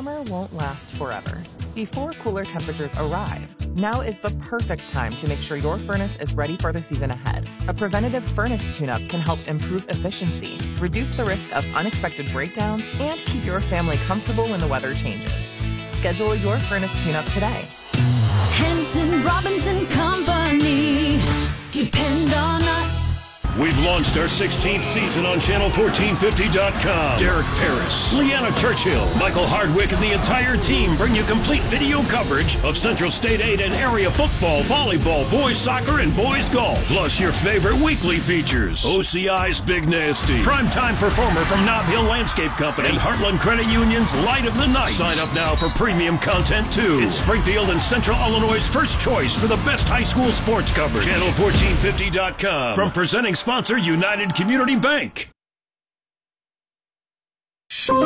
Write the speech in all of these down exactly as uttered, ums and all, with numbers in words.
Summer won't last forever. Before cooler temperatures arrive, now is the perfect time to make sure your furnace is ready for the season ahead. A preventative furnace tune-up can help improve efficiency, reduce the risk of unexpected breakdowns, and keep your family comfortable when the weather changes. Schedule your furnace tune-up today. Henson Robinson Company. Depend on us. We've launched our sixteenth season on channel fourteen fifty dot com. Derek Paris, Leanna Churchill, Michael Hardwick, and the entire team bring you complete video coverage of Central State eight and area football, volleyball, boys soccer, and boys golf. Plus your favorite weekly features. O C I's Big Nasty, primetime performer from Nob Hill Landscape Company, and Heartland Credit Union's Light of the Night. Sign up now for premium content too. It's Springfield and Central Illinois' first choice for the best high school sports coverage. channel fourteen fifty dot com. From presenting sponsor United Community Bank. From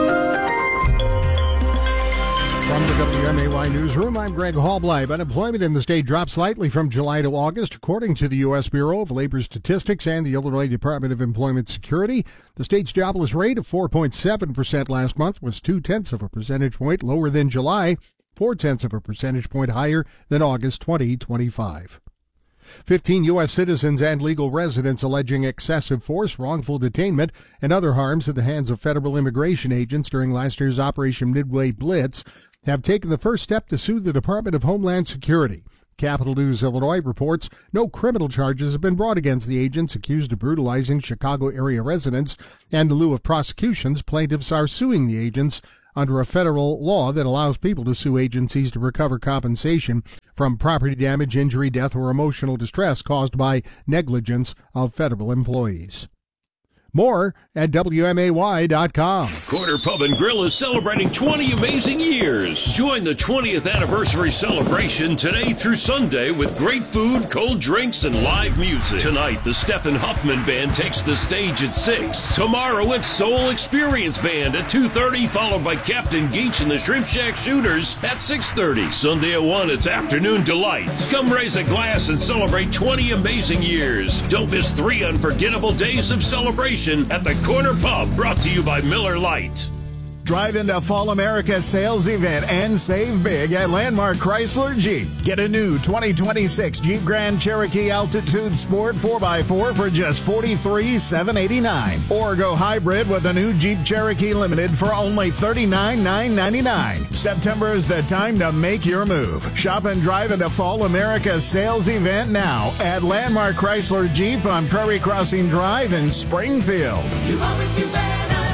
the W M A Y Newsroom, I'm Greg Hallbleib. Unemployment in the state dropped slightly from July to August, according to the U S Bureau of Labor Statistics and the Illinois Department of Employment Security. The state's jobless rate of four point seven percent last month was two-tenths of a percentage point lower than July, four-tenths of a percentage point higher than August twenty twenty-five. Fifteen U S citizens and legal residents alleging excessive force, wrongful detainment, and other harms at the hands of federal immigration agents during last year's Operation Midway Blitz have taken the first step to sue the Department of Homeland Security. Capital News Illinois reports no criminal charges have been brought against the agents accused of brutalizing Chicago area residents, and in lieu of prosecutions, plaintiffs are suing the agents under a federal law that allows people to sue agencies to recover compensation from property damage, injury, death, or emotional distress caused by negligence of federal employees. More at W M A Y dot com. Corner Pub and Grill is celebrating twenty amazing years. Join the twentieth anniversary celebration today through Sunday with great food, cold drinks, and live music. Tonight, the Stephen Huffman Band takes the stage at six. Tomorrow, it's Soul Experience Band at two thirty, followed by Captain Geach and the Shrimp Shack Shooters at six thirty. Sunday at one, it's Afternoon Delight. Come raise a glass and celebrate twenty amazing years. Don't miss three unforgettable days of celebration at the Corner Pub, brought to you by Miller Lite. Drive into Fall America sales event and save big at Landmark Chrysler Jeep. Get a new twenty twenty-six Jeep Grand Cherokee Altitude Sport four by four for just forty-three thousand seven hundred eighty-nine dollars. Or go hybrid with a new Jeep Cherokee Limited for only thirty-nine thousand nine hundred ninety-nine dollars. September is the time to make your move. Shop and drive into Fall America sales event now at Landmark Chrysler Jeep on Prairie Crossing Drive in Springfield. You always do better.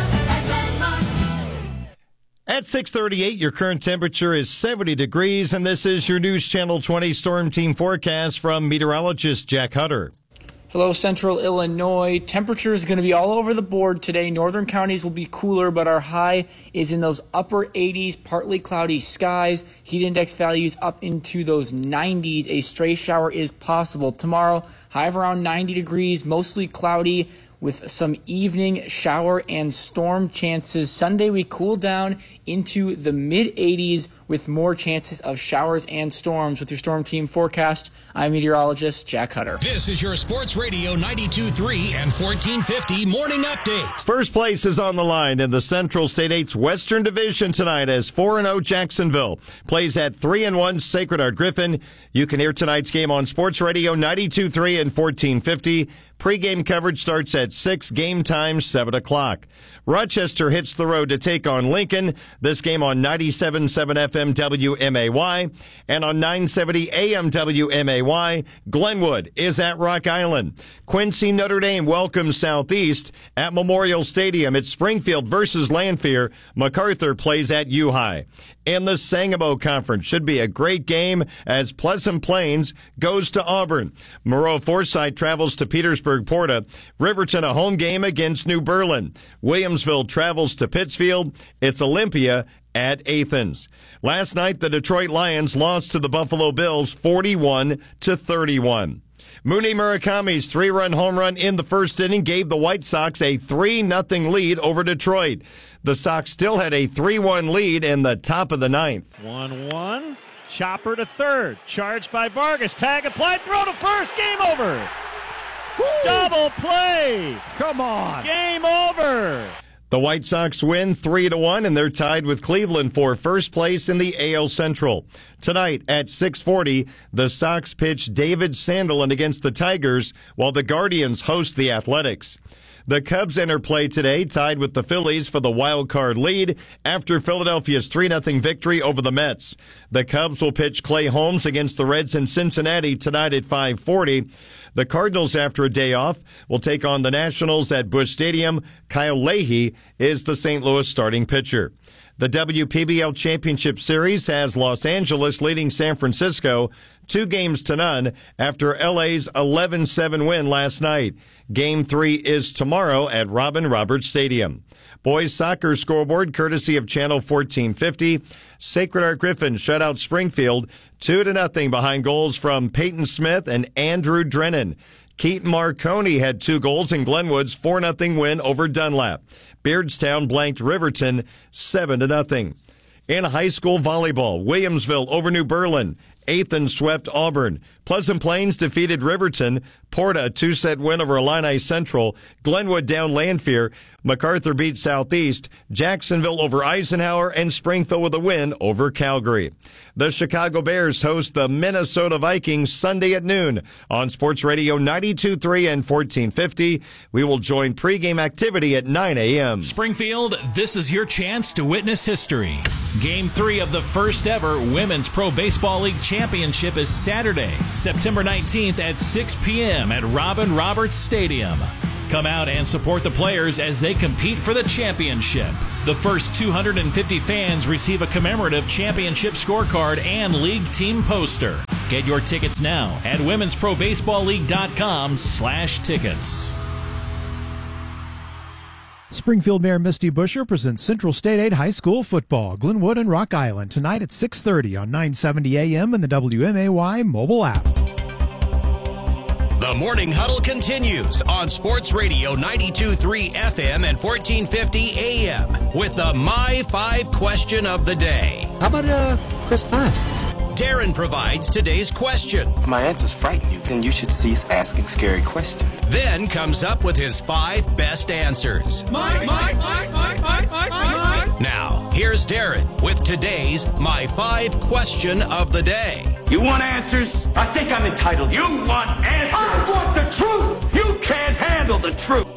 At six thirty-eight, your current temperature is seventy degrees, and this is your News Channel twenty Storm Team forecast from meteorologist Jack Hutter. Hello, Central Illinois. Temperature is going to be all over the board today. Northern counties will be cooler, but our high is in those upper eighties, partly cloudy skies. Heat index values up into those nineties. A stray shower is possible. Tomorrow, high of around ninety degrees, mostly cloudy, with some evening shower and storm chances. Sunday, we cool down into the mid eighties with more chances of showers and storms. With your Storm Team forecast, I'm meteorologist Jack Hutter. This is your Sports Radio ninety-two point three and fourteen fifty Morning Update. First place is on the line in the Central State eight's Western Division tonight as four and oh Jacksonville plays at three and one Sacred Heart Griffin. You can hear tonight's game on Sports Radio ninety-two point three and fourteen fifty. Pre-game coverage starts at six, game time seven o'clock. Rochester hits the road to take on Lincoln. This game on ninety-seven point seven F M W M A Y and on nine seventy A M W M A Y. Glenwood is at Rock Island. Quincy Notre Dame welcomes Southeast at Memorial Stadium. It's Springfield versus Lanphier. MacArthur plays at U-High. In the Sangamo Conference, should be a great game as Pleasant Plains goes to Auburn. Moreau Forsyth travels to Petersburg Porta. Riverton a home game against New Berlin. Williamsville travels to Pittsfield. It's Olympia at Athens. Last night, the Detroit Lions lost to the Buffalo Bills forty-one to thirty-one. Mooney Murakami's three-run home run in the first inning gave the White Sox a three nothing lead over Detroit. The Sox still had a three one lead in the top of the ninth. one one. Chopper to third. Charged by Vargas. Tag applied. Throw to first. Game over. Woo! Double play. Come on. Game over. The White Sox win three to one, and they're tied with Cleveland for first place in the A L Central. Tonight at six forty, the Sox pitch David Sandelin against the Tigers, while the Guardians host the Athletics. The Cubs enter play today, tied with the Phillies for the wild card lead after Philadelphia's three nothing victory over the Mets. The Cubs will pitch Clay Holmes against the Reds in Cincinnati tonight at five forty. The Cardinals, after a day off, will take on the Nationals at Busch Stadium. Kyle Leahy is the Saint Louis starting pitcher. The W P B L Championship Series has Los Angeles leading San Francisco two games to none after L A's eleven seven win last night. Game three is tomorrow at Robin Roberts Stadium. Boys soccer scoreboard courtesy of Channel fourteen fifty. Sacred Heart Griffin shut out Springfield two to nothing behind goals from Peyton Smith and Andrew Drennan. Keaton Marconi had two goals in Glenwood's four nothing win over Dunlap. Beardstown blanked Riverton seven to nothing. In high school volleyball, Williamsville over New Berlin. Athen swept Auburn. Pleasant Plains defeated Riverton. Porta, a two-set win over Illini Central. Glenwood down Lanphier. MacArthur beat Southeast. Jacksonville over Eisenhower. And Springfield with a win over Calgary. The Chicago Bears host the Minnesota Vikings Sunday at noon on Sports Radio ninety-two point three and fourteen fifty. We will join pregame activity at nine a.m. Springfield, this is your chance to witness history. Game three of the first ever Women's Pro Baseball League Championship is Saturday, September nineteenth at six p.m. at Robin Roberts Stadium. Come out and support the players as they compete for the championship. The first two hundred fifty fans receive a commemorative championship scorecard and league team poster. Get your tickets now at women's pro baseball league dot com slash tickets. Springfield Mayor Misty Buscher presents Central State Aid High School football, Glenwood and Rock Island, tonight at six thirty on nine seventy a.m. and the W M A Y mobile app. The Morning Huddle continues on Sports Radio ninety-two point three F M and fourteen fifty A M with the My Five question of the day. How about uh, Chris Five? Darren provides today's question. If my answers frighten you, then you should cease asking scary questions. Then comes up with his five best answers. Mike, Mike, Mike, Mike, Mike, Mike, Mike. Now, here's Darren with today's My Five question of the day. You want answers? I think I'm entitled. You want answers? I want the truth. You can't handle the truth.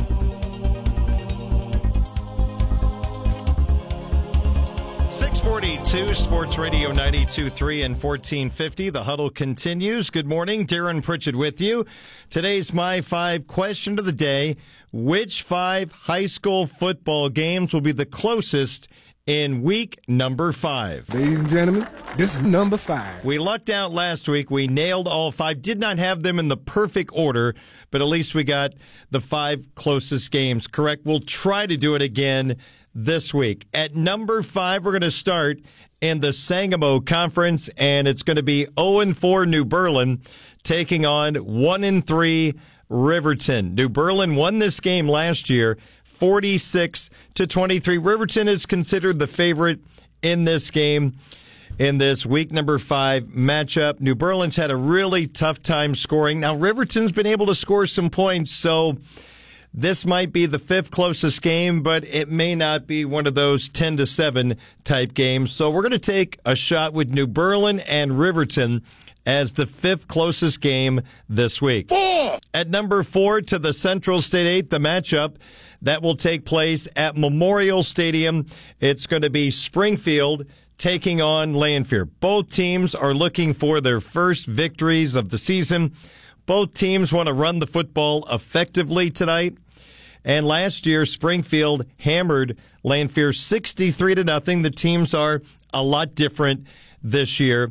six forty-two, Sports Radio ninety-two point three and fourteen fifty. The Huddle continues. Good morning. Darren Pritchett with you. Today's My Five question of the day. Which five high school football games will be the closest in week number five? Ladies and gentlemen, this is number five. We lucked out last week. We nailed all five. Did not have them in the perfect order, but at least we got the five closest games correct. We'll try to do it again this week. At number five, we're going to start in the Sangamo Conference, and it's going to be oh and four New Berlin taking on one and three Riverton. New Berlin won this game last year, forty-six to twenty-three. Riverton is considered the favorite in this game, in this week number five matchup. New Berlin's had a really tough time scoring. Now, Riverton's been able to score some points, so this might be the fifth closest game, but it may not be one of those ten to seven type games. So we're going to take a shot with New Berlin and Riverton as the fifth closest game this week. Four. At number four, to the Central State eight, the matchup that will take place at Memorial Stadium. It's going to be Springfield taking on Lanphier. Both teams are looking for their first victories of the season. Both teams want to run the football effectively tonight. And last year, Springfield hammered Lanphier sixty-three to nothing. The teams are a lot different this year.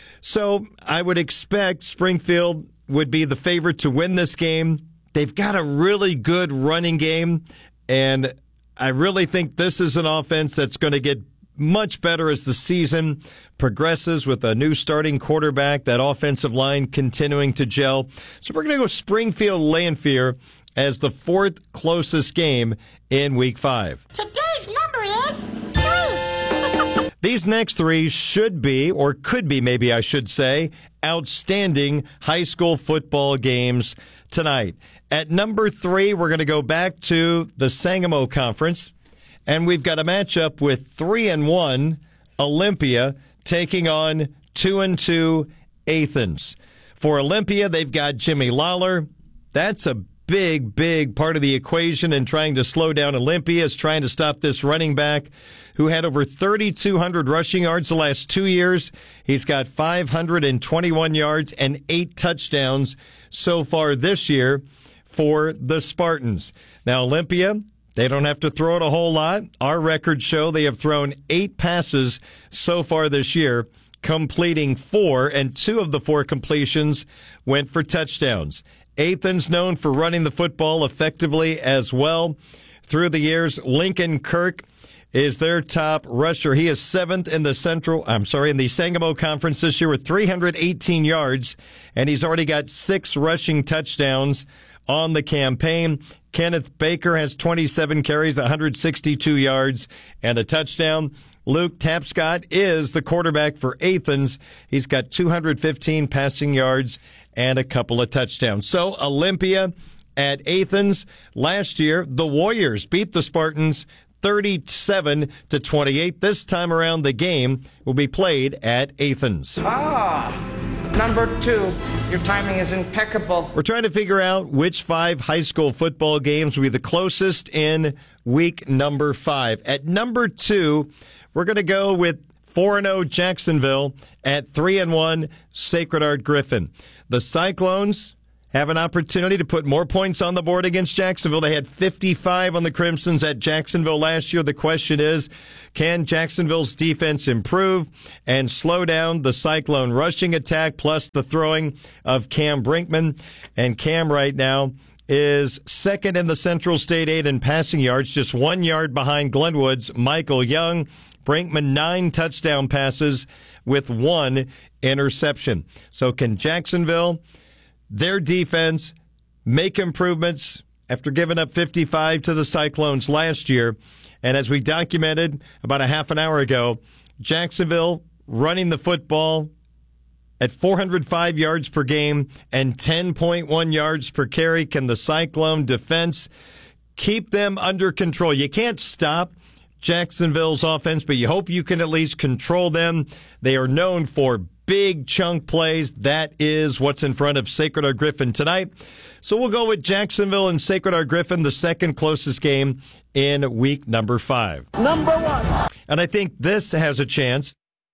So I would expect Springfield would be the favorite to win this game. They've got a really good running game, and I really think this is an offense that's going to get much better as the season progresses with a new starting quarterback, that offensive line continuing to gel. So we're going to go Springfield Lanphier as the fourth closest game in week five. Today's number is three. These next three should be, or could be maybe I should say, outstanding high school football games tonight. At number three, we're going to go back to the Sangamo Conference. And we've got a matchup with three and one Olympia taking on two and two Athens. For Olympia, they've got Jimmy Lawler. That's a big, big part of the equation in trying to slow down Olympia, is trying to stop this running back who had over thirty-two hundred rushing yards the last two years. He's got five hundred twenty-one yards and eight touchdowns so far this year for the Spartans. Now, Olympia, they don't have to throw it a whole lot. Our records show they have thrown eight passes so far this year, completing four, and two of the four completions went for touchdowns. Athens known for running the football effectively as well. Through the years, Lincoln Kirk is their top rusher. He is seventh in the Central, I'm sorry, in the Sangamo Conference this year with three hundred eighteen yards, and he's already got six rushing touchdowns on the campaign. Kenneth Baker has twenty-seven carries, one hundred sixty-two yards, and a touchdown. Luke Tapscott is the quarterback for Athens. He's got two hundred fifteen passing yards and a couple of touchdowns. So Olympia at Athens. Last year, the Warriors beat the Spartans thirty-seven to twenty-eight. This time around, the game will be played at Athens. Ah, number two. Your timing is impeccable. We're trying to figure out which five high school football games will be the closest in week number five. At number two, we're going to go with four and oh Jacksonville at three and one Sacred Heart Griffin. The Cyclones have an opportunity to put more points on the board against Jacksonville. They had fifty-five on the Crimsons at Jacksonville last year. The question is, can Jacksonville's defense improve and slow down the Cyclone rushing attack, plus the throwing of Cam Brinkman? And Cam right now is second in the Central State eight in passing yards, just one yard behind Glenwood's Michael Young. Brinkman, nine touchdown passes with one interception. So can Jacksonville, their defense, make improvements after giving up fifty-five to the Cyclones last year? And as we documented about a half an hour ago, Jacksonville running the football at four hundred five yards per game and ten point one yards per carry. Can the Cyclone defense keep them under control? You can't stop Jacksonville's offense, but you hope you can at least control them. They are known for big chunk plays. That is what's in front of Sacred Heart Griffin tonight. So we'll go with Jacksonville and Sacred Heart Griffin, the second closest game in week number five. Number one. And I think this has a chance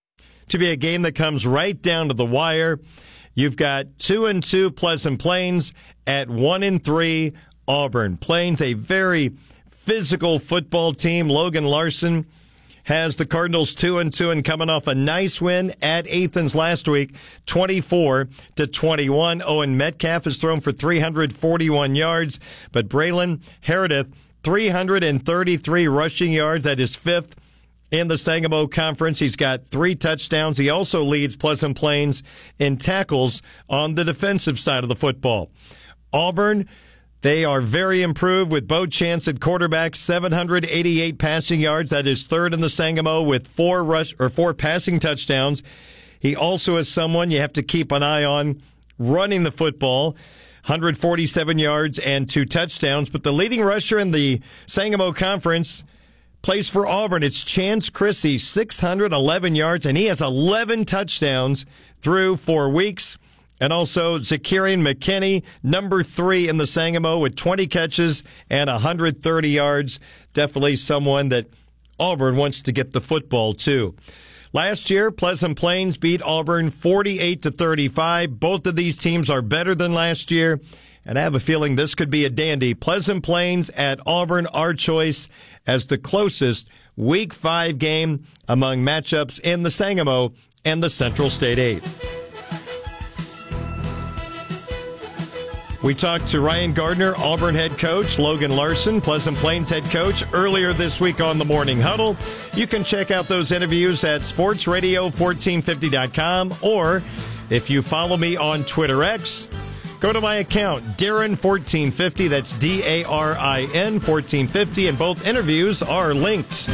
to be a game that comes right down to the wire. You've got two and two Pleasant Plains at one and three Auburn. Plains, a very physical football team. Logan Larson has the Cardinals two and two and coming off a nice win at Athens last week, twenty-four to twenty-one. Owen Metcalf has thrown for three hundred forty-one yards, but Braylon Heredith, three hundred thirty-three rushing yards at his fifth in the Sangamo Conference. He's got three touchdowns. He also leads Pleasant Plains in tackles on the defensive side of the football. Auburn, they are very improved with Bo Chance at quarterback, seven hundred eighty-eight passing yards. That is third in the Sangamo with four rush or four passing touchdowns. He also is someone you have to keep an eye on running the football, one hundred forty-seven yards and two touchdowns. But the leading rusher in the Sangamo Conference plays for Auburn. It's Chance Chrissy, six hundred eleven yards, and he has eleven touchdowns through four weeks. And also Zakarian McKinney, number three in the Sangamo with twenty catches and one hundred thirty yards. Definitely someone that Auburn wants to get the football to. Last year, Pleasant Plains beat Auburn forty-eight to thirty-five. Both of these teams are better than last year, and I have a feeling this could be a dandy. Pleasant Plains at Auburn, our choice as the closest Week five game among matchups in the Sangamo and the Central State eight. We talked to Ryan Gardner, Auburn head coach, Logan Larson, Pleasant Plains head coach, earlier this week on the Morning Huddle. You can check out those interviews at sports radio fourteen fifty dot com, or if you follow me on Twitter X, go to my account, Darren fourteen fifty. That's D A R I N fourteen fifty, and both interviews are linked.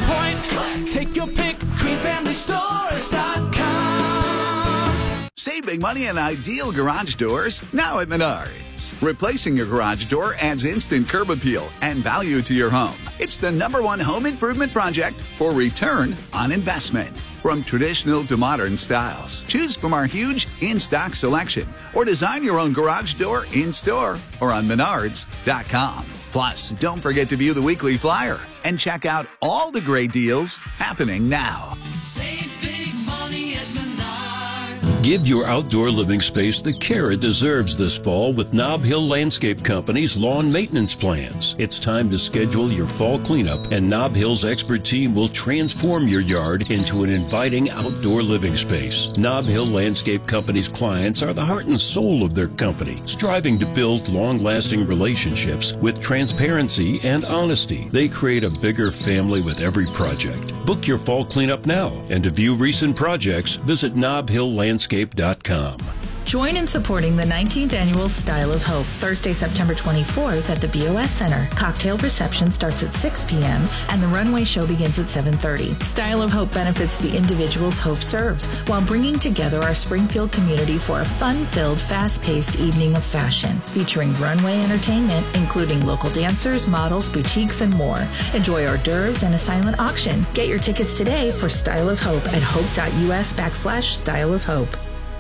Point, take your pick, green family stores dot com. Say saving money on ideal garage doors now at Menards. Replacing your garage door adds instant curb appeal and value to your home. It's the number one home improvement project for return on investment. From traditional to modern styles, choose from our huge in-stock selection or design your own garage door in-store or on menards dot com. Plus, don't forget to view the weekly flyer and check out all the great deals happening now. Save big money at Menards. Give your outdoor living space the care it deserves this fall with Nob Hill Landscape Company's lawn maintenance plans. It's time to schedule your fall cleanup, and Nob Hill's expert team will transform your yard into an inviting outdoor living space. Nob Hill Landscape Company's clients are the heart and soul of their company, striving to build long-lasting relationships with transparency and honesty. They create a bigger family with every project. Book your fall cleanup now, and to view recent projects, visit nob hill landscape dot com. Join in supporting the nineteenth Annual Style of Hope, Thursday, September twenty-fourth at the B O S Center. Cocktail reception starts at six p.m. and the runway show begins at seven thirty. Style of Hope benefits the individuals Hope serves while bringing together our Springfield community for a fun-filled, fast-paced evening of fashion, featuring runway entertainment, including local dancers, models, boutiques, and more. Enjoy hors d'oeuvres and a silent auction. Get your tickets today for Style of Hope at hope.us backslash Style of Hope.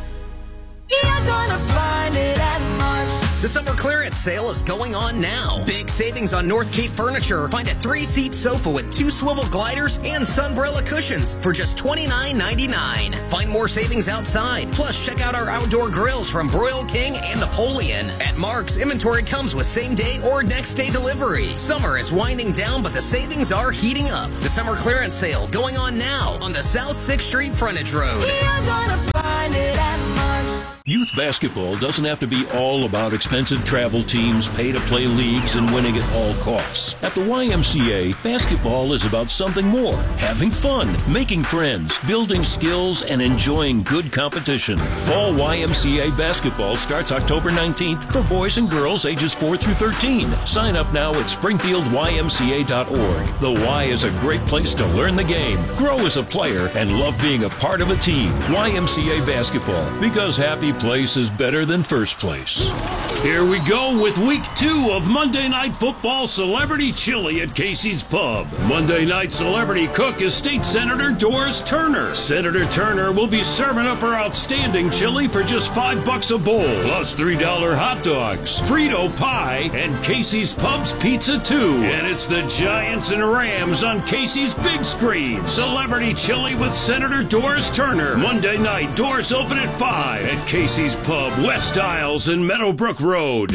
You're gonna find it at Mark's. The summer clearance sale is going on now. Big savings on North Cape furniture. Find a three-seat sofa with two swivel gliders and Sunbrella cushions for just twenty-nine ninety-nine. Find more savings outside. Plus, check out our outdoor grills from Broil King and Napoleon. At Mark's, inventory comes with same-day or next-day delivery. Summer is winding down, but the savings are heating up. The summer clearance sale going on now on the South sixth Street Frontage Road. You're gonna find it at Mark's. Youth basketball doesn't have to be all about expensive travel teams, pay-to-play leagues, and winning at all costs. At the Y M C A, basketball is about something more. Having fun, making friends, building skills, and enjoying good competition. Fall Y M C A basketball starts October nineteenth for boys and girls ages four through thirteen. Sign up now at springfield y m c a dot org. The Y is a great place to learn the game, grow as a player, and love being a part of a team. Y M C A basketball, because happy place is better than first place. Here we go with week two of Monday Night Football Celebrity Chili at Casey's Pub. Monday night celebrity cook is State Senator Doris Turner. Senator Turner will be serving up her outstanding chili for just five bucks a bowl, plus three dollar hot dogs, Frito pie, and Casey's Pub's pizza too. And it's the Giants and Rams on Casey's big screen. Celebrity Chili with Senator Doris Turner. Monday night, doors open at five at Casey's Pub, West Isles and Meadowbrook Road.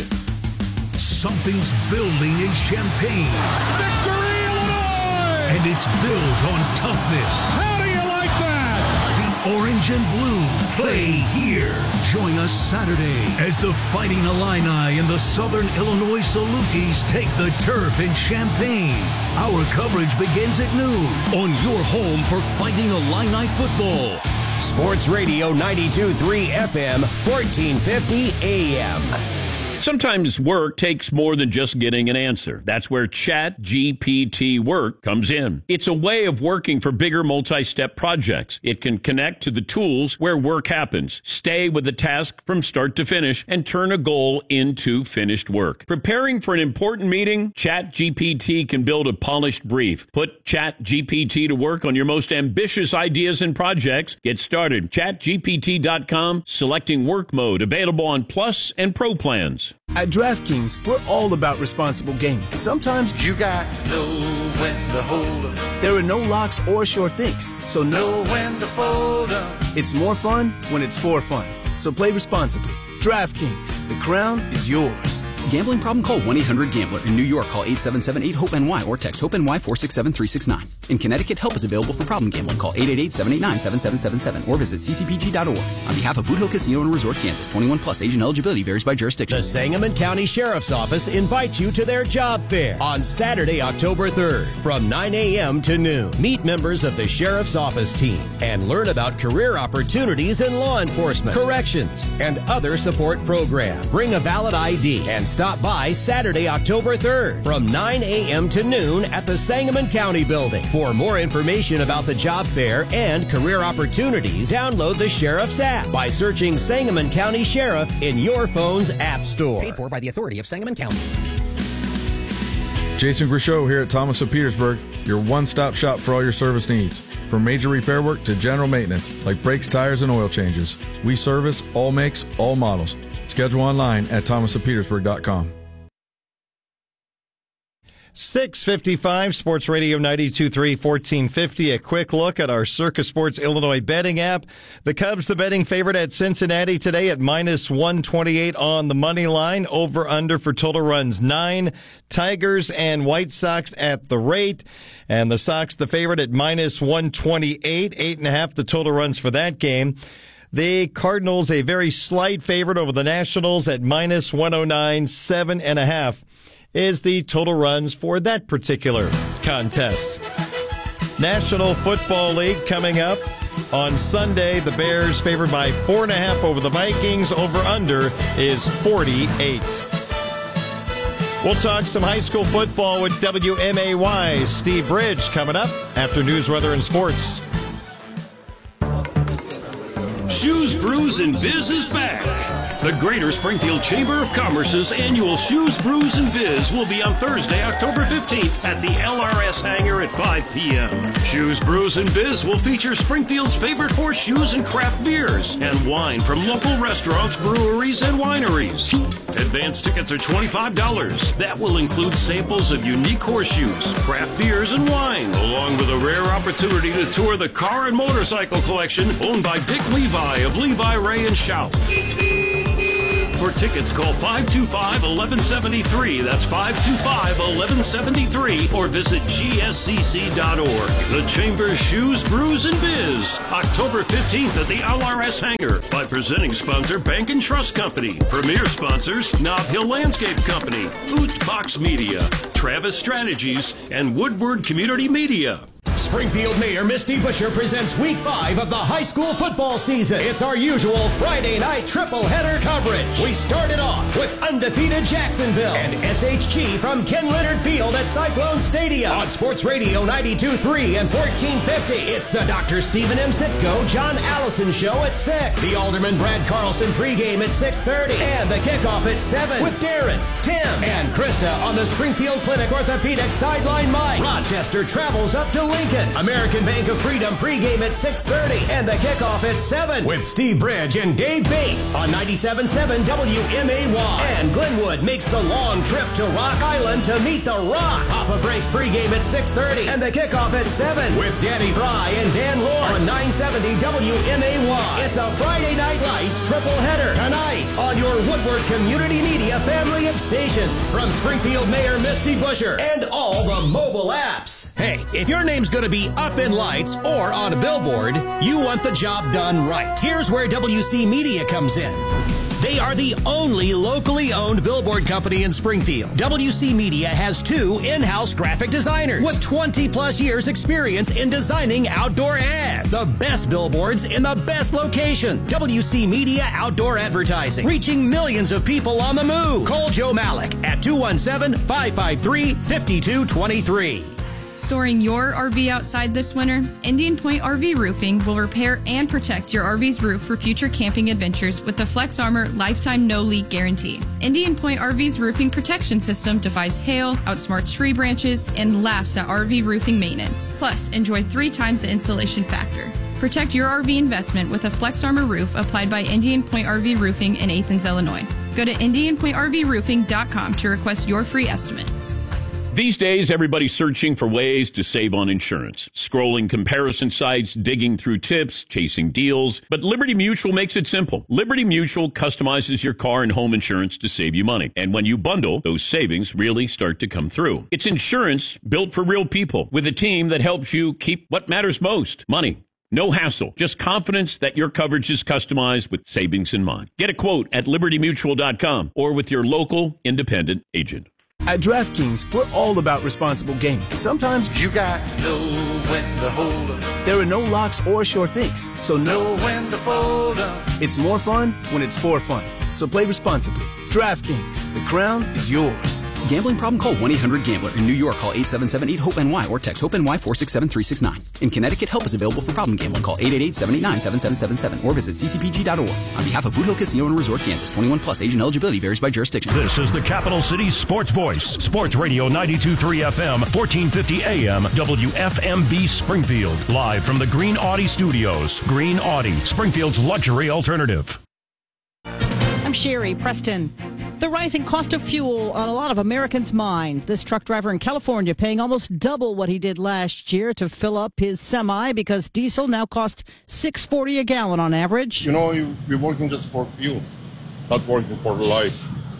Something's building in Champaign. Victory, Illinois! And it's built on toughness. How do you like that? The orange and blue play here. Join us Saturday as the Fighting Illini and the Southern Illinois Salukis take the turf in Champaign. Our coverage begins at noon on your home for Fighting Illini football. Sports Radio ninety-two point three F M, fourteen fifty A M. Sometimes work takes more than just getting an answer. That's where Chat G P T Work comes in. It's a way of working for bigger multi-step projects. It can connect to the tools where work happens, stay with the task from start to finish, and turn a goal into finished work. Preparing for an important meeting? Chat G P T can build a polished brief. Put Chat G P T to work on your most ambitious ideas and projects. Get started. chat G P T dot com, selecting work mode, available on Plus and Pro plans. At DraftKings, we're all about responsible gaming. Sometimes you got to know when to hold up. There are no locks or sure things, so know when to fold up. It's more fun when it's for fun. So play responsibly. DraftKings, the crown is yours. Gambling problem? Call one eight hundred gambler. In New York, call eight seven seven eight hope N Y or text HOPE-NY four six seven three six nine. In Connecticut, help is available for problem gambling. Call eight eight eight seven eight nine seven seven seven seven or visit c c p g dot org. On behalf of Boot Hill Casino and Resort, Kansas, twenty-one plus, age and eligibility varies by jurisdiction. The Sangamon County Sheriff's Office invites you to their job fair on Saturday, October third from nine a m to noon. Meet members of the Sheriff's Office team and learn about career opportunities in law enforcement, corrections, and other support programs. Bring a valid I D and Stop by Saturday, October third from nine a.m. to noon at the Sangamon County Building. For more information about the job fair and career opportunities, download the Sheriff's app by searching Sangamon County Sheriff in your phone's app store. Paid for by the authority of Sangamon County. Jason Grishow here at Thomas of Petersburg, your one-stop shop for all your service needs. From major repair work to general maintenance, like brakes, tires, and oil changes. We service all makes, all models. Schedule online at thomas of petersburg dot com. six fifty-five, Sports Radio ninety-two point three, fourteen fifty. A quick look at our Circa Sports Illinois betting app. The Cubs, the betting favorite at Cincinnati today at minus one twenty-eight on the money line. Over under for total runs nine. Tigers and White Sox at the rate. And the Sox, the favorite at minus one twenty-eight. Eight and a half the total runs for that game. The Cardinals, a very slight favorite over the Nationals at minus one oh nine. Seven and a half is the total runs for that particular contest. National Football League coming up on Sunday. The Bears favored by four and a half over the Vikings. Over under is forty-eight. We'll talk some high school football with W M A Y's Steve Bridge coming up after news, weather, and sports. Shoes, Brews, and Biz is back. The Greater Springfield Chamber of Commerce's annual Shoes, Brews, and Biz will be on Thursday, October fifteenth at the L R S hangar at five p.m. Shoes, Brews, and Biz will feature Springfield's favorite horseshoes and craft beers and wine from local restaurants, breweries, and wineries. Advance tickets are twenty-five dollars. That will include samples of unique horseshoes, craft beers, and wine, along with a rare opportunity to tour the car and motorcycle collection owned by Dick Levi of Levi, Ray, and Shout. For tickets, call five two five, one one seven three. That's five two five, one one seven three. Or visit G S C C dot org. The Chamber's Shoes, Brews, and Biz. October fifteenth at the L R S hangar. By presenting sponsor Bank and Trust Company. Premier sponsors Nob Hill Landscape Company, Oot Box Media, Travis Strategies, and Woodward Community Media. Springfield Mayor Misty Busher presents week five of the high school football season. It's our usual Friday night triple header coverage. We started off with undefeated Jacksonville and S H G from Ken Leonard Field at Cyclone Stadium. On Sports Radio ninety-two point three and fourteen fifty, it's the Doctor Stephen M. Sitko, John Allison Show at six. The Alderman Brad Carlson pregame at six thirty. And the kickoff at seven with Darren, Tim, and Krista on the Springfield Clinic Orthopedic Sideline Mic. Rochester travels up to Lincoln. American Bank of Freedom pregame at six thirty and the kickoff at seven with Steve Bridge and Dave Bates on ninety-seven point seven W M A Y. And Glenwood makes the long trip to Rock Island to meet the Rocks. Papa Frank's pregame at six thirty and the kickoff at seven with Danny Fry and Dan Lord on nine seventy W M A Y. It's a Friday Night Lights triple header tonight on your Woodward Community Media family of stations. From Springfield Mayor Misty Busher and all the mobile apps. Hey, if your name's going to be up in lights or on a billboard, you want the job done right. Here's where W C Media comes in. They are the only locally owned billboard company in Springfield. W C Media has two in-house graphic designers with twenty plus years experience in designing outdoor ads. The best billboards in the best locations. W C Media Outdoor Advertising, reaching millions of people on the move. Call Joe Malik at two one seven, five five three, five two two three. Storing your R V outside this winter? Indian Point R V Roofing will repair and protect your R V's roof for future camping adventures with the Flex Armor Lifetime No Leak Guarantee. Indian Point R V's roofing protection system defies hail, outsmarts tree branches, and laughs at R V roofing maintenance. Plus, enjoy three times the insulation factor. Protect your R V investment with a Flex Armor roof applied by Indian Point R V Roofing in Athens, Illinois. Go to indian point r v roofing dot com to request your free estimate. These days, everybody's searching for ways to save on insurance. Scrolling comparison sites, digging through tips, chasing deals. But Liberty Mutual makes it simple. Liberty Mutual customizes your car and home insurance to save you money. And when you bundle, those savings really start to come through. It's insurance built for real people with a team that helps you keep what matters most, money. No hassle, just confidence that your coverage is customized with savings in mind. Get a quote at liberty mutual dot com or with your local independent agent. At DraftKings, we're all about responsible gaming. Sometimes you got to know when to hold up. There are no locks or sure things, so know when to fold up. It's more fun when it's for fun. So play responsibly. DraftKings, the crown is yours. Gambling problem? Call one eight hundred gambler. In New York, call eight seven seven eight hope N Y or text HOPE-NY four six seven three six nine. In Connecticut, help is available for problem gambling. Call eight eight eight seven eight nine seven seven seven seven or visit c c p g dot org. On behalf of Boot Hill Casino and Resort, Kansas, twenty-one plus, age and eligibility varies by jurisdiction. This is the Capital City Sports Voice. Sports Radio ninety-two point three F M, fourteen fifty A M, W F M B Springfield. Live from the Green Audi Studios. Green Audi, Springfield's luxury alternative. I'm Sherry Preston. The rising cost of fuel on a lot of Americans' minds. This truck driver in California paying almost double what he did last year to fill up his semi because diesel now costs six forty a gallon on average. You know, you, we're working just for fuel, not working for life.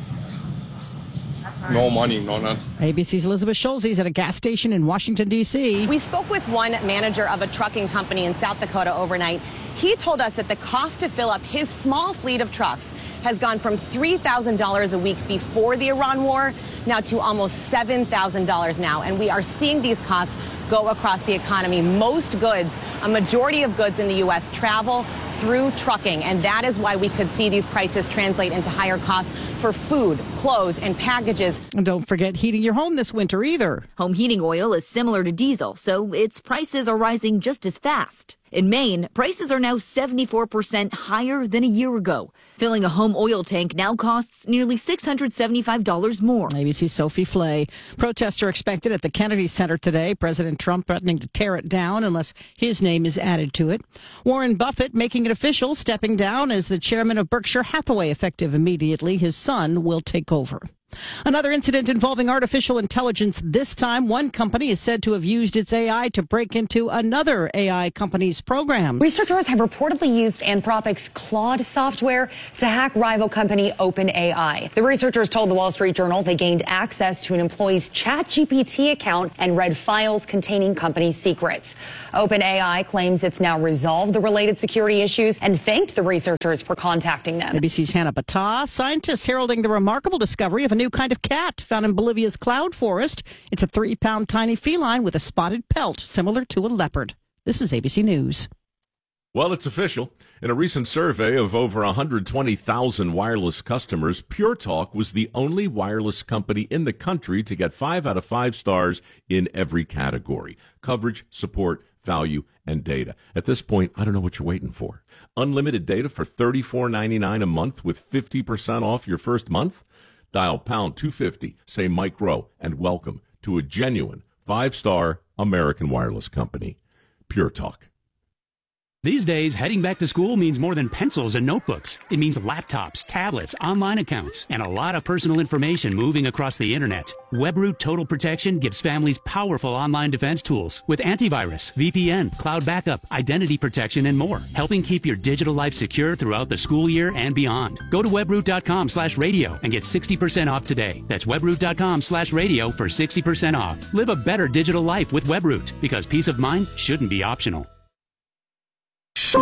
No money, no nothing. A B C's Elizabeth Schulze at a gas station in Washington, D C We spoke with one manager of a trucking company in South Dakota overnight. He told us that the cost to fill up his small fleet of trucks has gone from three thousand dollars a week before the Iran war now to almost seven thousand dollars now. And we are seeing these costs go across the economy. Most goods, a majority of goods in the U S travel through trucking. And that is why we could see these prices translate into higher costs for food, clothes, and packages. And don't forget heating your home this winter either. Home heating oil is similar to diesel, so its prices are rising just as fast. In Maine, prices are now seventy-four percent higher than a year ago. Filling a home oil tank now costs nearly six hundred seventy-five dollars more. A B C's Sophie Flay. Protests are expected at the Kennedy Center today. President Trump threatening to tear it down unless his name is added to it. Warren Buffett making it official, stepping down as the chairman of Berkshire Hathaway, effective immediately. His son will take over. Another incident involving artificial intelligence. This time, one company is said to have used its A I to break into another A I company's programs. Researchers have reportedly used Anthropic's Claude software to hack rival company OpenAI. The researchers told the Wall Street Journal they gained access to an employee's ChatGPT account and read files containing company secrets. OpenAI claims it's now resolved the related security issues and thanked the researchers for contacting them. A B C's Hannah Battah. Scientists heralding the remarkable discovery of a new kind of cat found in Bolivia's cloud forest. It's a three-pound tiny feline with a spotted pelt, similar to a leopard. This is A B C News. Well, it's official. In a recent survey of over one hundred twenty thousand wireless customers, Pure Talk was the only wireless company in the country to get five out of five stars in every category: coverage, support, value, and data. At this point, I don't know what you're waiting for. Unlimited data for thirty-four ninety-nine a month with fifty percent off your first month? Dial pound two fifty, say Mike Rowe, and welcome to a genuine five-star American wireless company. Pure Talk. These days, heading back to school means more than pencils and notebooks. It means laptops, tablets, online accounts, and a lot of personal information moving across the internet. WebRoot Total Protection gives families powerful online defense tools with antivirus, V P N, cloud backup, identity protection, and more, helping keep your digital life secure throughout the school year and beyond. Go to webroot.com slash radio and get sixty percent off today. That's webroot.com slash radio for sixty percent off. Live a better digital life with WebRoot, because peace of mind shouldn't be optional. From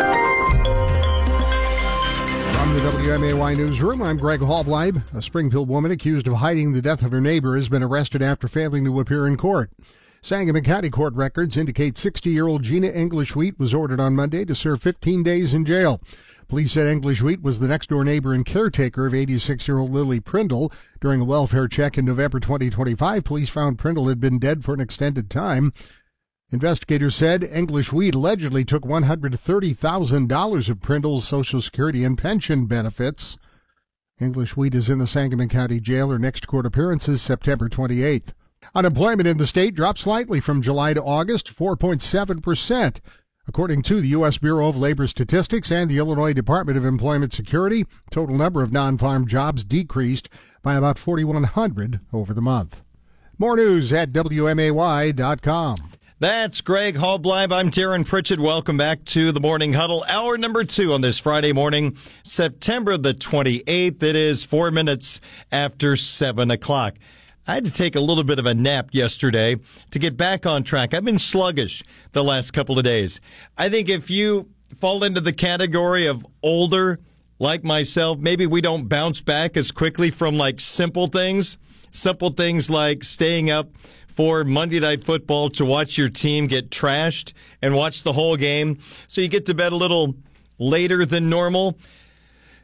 the W M A Y newsroom, I'm Greg Hallbleib. A Springfield woman accused of hiding the death of her neighbor has been arrested after failing to appear in court. Sangamon County court records indicate sixty-year-old Gina English-Wheat was ordered on Monday to serve fifteen days in jail. Police said English-Wheat was the next-door neighbor and caretaker of eighty-six-year-old Lily Prindle. During a welfare check in November twenty twenty-five, police found Prindle had been dead for an extended time. Investigators said English-Wheat allegedly took one hundred thirty thousand dollars of Prindle's Social Security and pension benefits. English-Wheat is in the Sangamon County Jail. Her next court appearance is September twenty-eighth. Unemployment in the state dropped slightly from July to August, four point seven percent. According to the U S Bureau of Labor Statistics and the Illinois Department of Employment Security, total number of non-farm jobs decreased by about forty-one hundred over the month. More news at W M A Y dot com. That's Greg Hallbleib. I'm Darren Pritchett. Welcome back to the Morning Huddle. Hour number two on this Friday morning, September the twenty-eighth. It is four minutes after seven o'clock. I had to take a little bit of a nap yesterday to get back on track. I've been sluggish the last couple of days. I think if you fall into the category of older, like myself, maybe we don't bounce back as quickly from like simple things. Simple things like staying up for Monday Night Football to watch your team get trashed and watch the whole game. So you get to bed a little later than normal.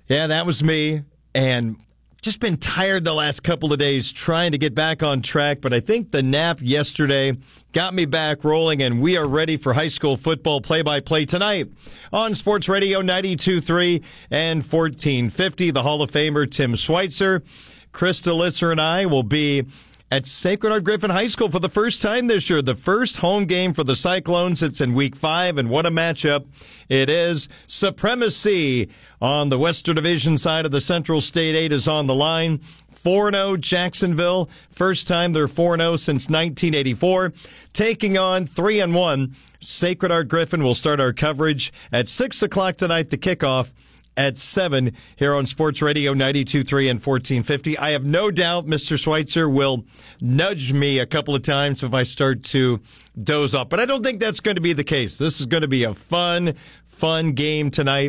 Yeah, that was me. And just been tired the last couple of days trying to get back on track. But I think the nap yesterday got me back rolling, and we are ready for high school football play-by-play tonight on Sports Radio ninety-two point three and fourteen fifty. The Hall of Famer Tim Schweitzer, Krista Lisser, and I will be at Sacred Heart Griffin High School for the first time this year. The first home game for the Cyclones. It's in week five, and what a matchup it is. Supremacy on the Western Division side of the Central State eight is on the line. four and oh Jacksonville. First time they're four and oh since nineteen eighty-four. Taking on three and one Sacred Heart Griffin. We'll start our coverage at six o'clock tonight, the kickoff at seven here on Sports Radio ninety-two point three and fourteen fifty. I have no doubt Mister Schweitzer will nudge me a couple of times if I start to doze off, but I don't think that's going to be the case. This is going to be a fun, fun game tonight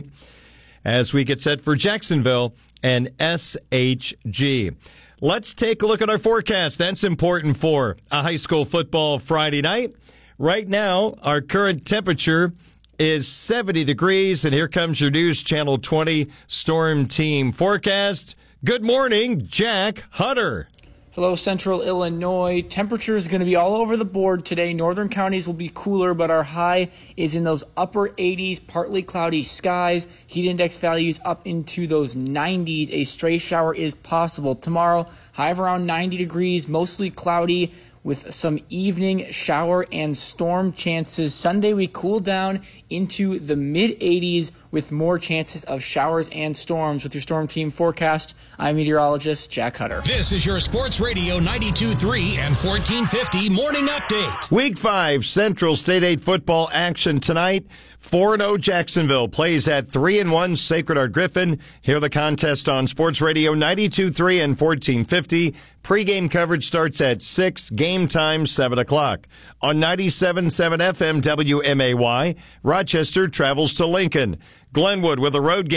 as we get set for Jacksonville and S H G. Let's take a look at our forecast. That's important for a high school football Friday night. Right now, our current temperature is seventy degrees, and here comes your News Channel twenty Storm Team forecast. Good morning, Jack Hutter. Hello, Central Illinois. Temperature is going to be all over the board today. Northern counties will be cooler, but our high is in those upper eighties, partly cloudy skies. Heat index values up into those nineties. A stray shower is possible. Tomorrow, high of around ninety degrees, mostly cloudy, with some evening shower and storm chances. Sunday, we cool down into the mid-eighties with more chances of showers and storms. With your Storm Team forecast, I'm meteorologist Jack Hutter. This is your Sports Radio ninety-two point three and fourteen fifty morning update. Week five Central State eight football action tonight. four and oh Jacksonville plays at three and one Sacred Heart Griffin. Hear the contest on Sports Radio ninety-two point three and fourteen fifty. Pre-game coverage starts at six, game time seven o'clock. On ninety-seven point seven F M W M A Y, Rochester travels to Lincoln. Glenwood with a road game